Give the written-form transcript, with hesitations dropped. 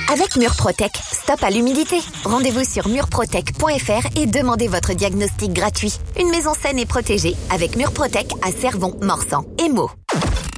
Avec Murprotec, stop à l'humidité. Rendez-vous sur murprotec.fr et demandez votre diagnostic gratuit. Une maison saine et protégée avec Murprotec à Cervon, Morsan et Meaux.